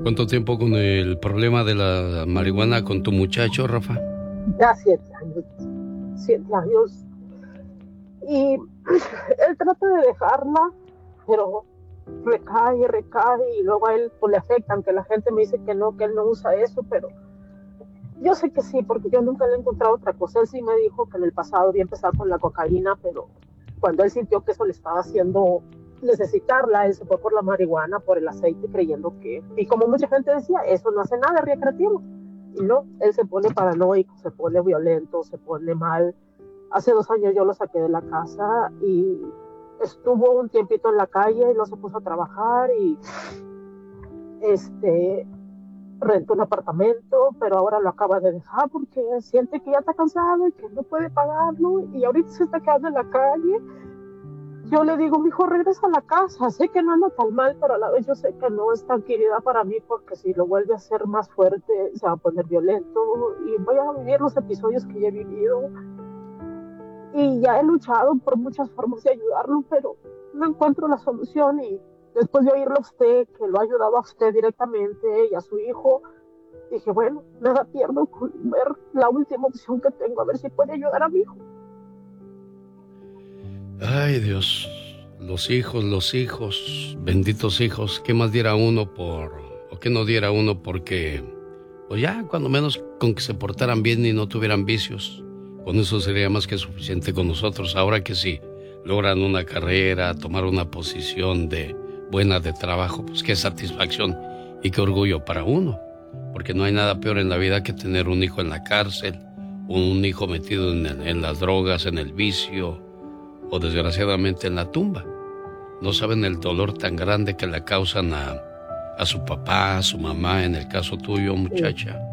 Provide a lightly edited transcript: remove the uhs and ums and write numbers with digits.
¿Cuánto tiempo con el problema de la marihuana con tu muchacho, Rafa? Ya 7 años, 7 años. Y él trata de dejarla, pero recae, recae, y luego a él pues, le afecta, aunque la gente me dice que él no usa eso, pero yo sé que sí, porque yo nunca le he encontrado otra cosa. Él sí me dijo que en el pasado había empezado con la cocaína, pero cuando él sintió que eso le estaba haciendo necesitarla, él se fue por la marihuana, por el aceite, creyendo que, y como mucha gente decía, eso no hace nada, es recreativo. Y no, él se pone paranoico, se pone violento, se pone mal. Hace 2 años yo lo saqué de la casa y estuvo un tiempito en la calle y no se puso a trabajar y rentó un apartamento, pero ahora lo acaba de dejar porque siente que ya está cansado y que no puede pagarlo y ahorita se está quedando en la calle. Yo le digo, mijo, regresa a la casa, sé que no anda tan mal, pero a la vez yo sé que no es tranquilidad para mí porque si lo vuelve a hacer más fuerte se va a poner violento y voy a vivir los episodios que ya he vivido. Y ya he luchado por muchas formas de ayudarlo, pero no encuentro la solución. Y después de oírlo a usted, que lo ha ayudado a usted directamente y a su hijo, dije, bueno, nada pierdo con ver la última opción que tengo, a ver si puede ayudar a mi hijo. Ay, Dios, los hijos, benditos hijos, ¿qué más diera uno o qué no diera uno porque, pues ya, cuando menos con que se portaran bien y no tuvieran vicios, con eso sería más que suficiente con nosotros. Ahora que sí, logran una carrera, tomar una posición buena de trabajo, pues qué satisfacción y qué orgullo para uno, porque no hay nada peor en la vida que tener un hijo en la cárcel, un hijo metido en las drogas, en el vicio, o desgraciadamente en la tumba. No saben el dolor tan grande que le causan a su papá, a su mamá, en el caso tuyo, muchacha.